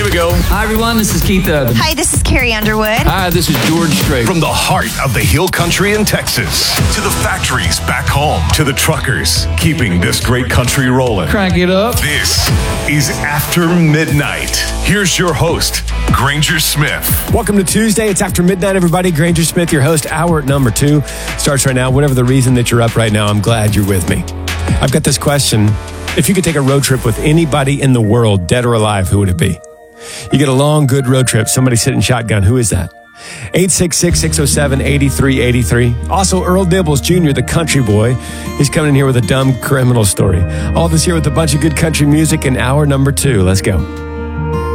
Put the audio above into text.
Here we go. Hi, everyone. This is Keith Urban. Hi, this is Carrie Underwood. Hi, this is George Strait. From the heart of the Hill Country in Texas to the factories back home to the truckers keeping this great country rolling. Crank it up. This is After Midnight. Here's your host, Granger Smith. Welcome to Tuesday. It's After Midnight, everybody. Granger Smith, your host. Hour number 2 starts right now. Whatever the reason that you're up right now, I'm glad you're with me. I've got this question. If you could take a road trip with anybody in the world, dead or alive, who would it be? You get a long, good road trip. Somebody sitting shotgun. Who is that? 866-607-8383. Also, Earl Dibbles Jr., the country boy. He's coming in here with a dumb criminal story. All this here with a bunch of good country music in hour number 2. Let's go.